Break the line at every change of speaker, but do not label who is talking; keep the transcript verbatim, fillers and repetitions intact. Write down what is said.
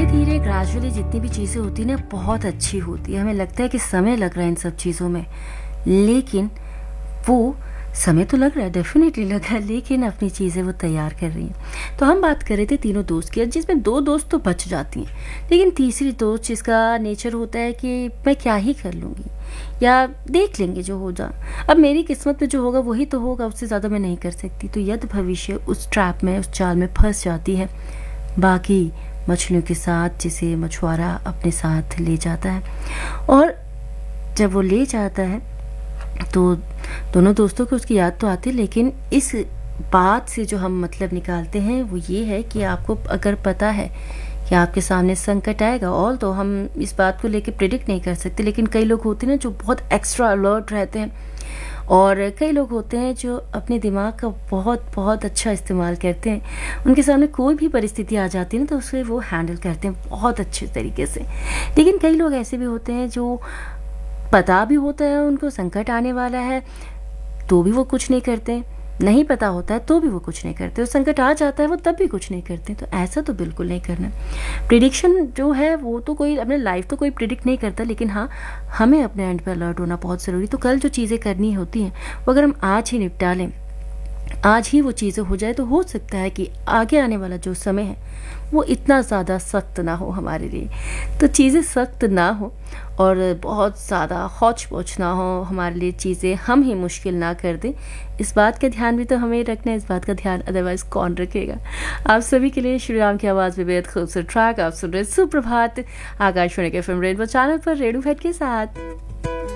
धीरे धीरे ग्रेजुअली जितनी भी चीज़ें होती हैं ना बहुत अच्छी होती है। हमें लगता है कि समय लग रहा है इन सब चीज़ों में, लेकिन वो समय तो लग रहा है, डेफिनेटली लग रहा है, लेकिन अपनी चीज़ें वो तैयार कर रही हैं। तो हम बात कर रहे थे तीनों दोस्त की, जिसमें दो दोस्त तो बच जाती हैं, लेकिन तीसरी दोस्त जिसका नेचर होता है कि मैं क्या ही कर लूँगी या देख लेंगे जो हो जा, अब मेरी किस्मत में जो होगा वही तो होगा, उससे ज़्यादा मैं नहीं कर सकती। तो यद भविष्य उस ट्रैप में, उस जाल में फंस जाती है, बाकी मछलियों के साथ, जिसे मछुआरा अपने साथ ले जाता है। और जब वो ले जाता है तो दोनों दोस्तों को उसकी याद तो आती है, लेकिन इस बात से जो हम मतलब निकालते हैं वो ये है कि आपको अगर पता है कि आपके सामने संकट आएगा, और तो हम इस बात को लेके प्रिडिक्ट नहीं कर सकते, लेकिन कई लोग होते हैं ना जो बहुत एक्स्ट्रा अलर्ट रहते हैं, और कई लोग होते हैं जो अपने दिमाग का बहुत बहुत अच्छा इस्तेमाल करते हैं। उनके सामने कोई भी परिस्थिति आ जाती है ना तो उसे वो हैंडल करते हैं बहुत अच्छे तरीके से। लेकिन कई लोग ऐसे भी होते हैं जो पता भी होता है उनको संकट आने वाला है तो भी वो कुछ नहीं करते, नहीं पता होता है तो भी वो कुछ नहीं करते, और संकट आ जाता है वो तब भी कुछ नहीं करते। तो ऐसा तो बिल्कुल नहीं करना। प्रिडिक्शन जो है वो तो कोई अपने लाइफ तो कोई प्रिडिक्ट नहीं करता, लेकिन हाँ हमें अपने एंड पे अलर्ट होना बहुत ज़रूरी। तो कल जो चीज़ें करनी होती हैं वो अगर हम आज ही निपटा लें, आज ही वो चीज़ें हो जाए, तो हो सकता है कि आगे आने वाला जो समय है वो इतना ज़्यादा सख्त ना हो हमारे लिए। तो चीज़ें सख्त ना हो और बहुत ज़्यादा हौच पौच ना हो हमारे लिए, चीज़ें हम ही मुश्किल ना कर दें, इस बात का ध्यान भी तो हमें रखना है। इस बात का ध्यान अदरवाइज़ कौन रखेगा। आप सभी के लिए श्री राम की आवाज़ में बेहद खूबसूरत ट्रैक आप सुन रहे सुप्रभात आकाशवाणी के एफ एम रेनबो चैनल पर रेणु भट्ट के साथ।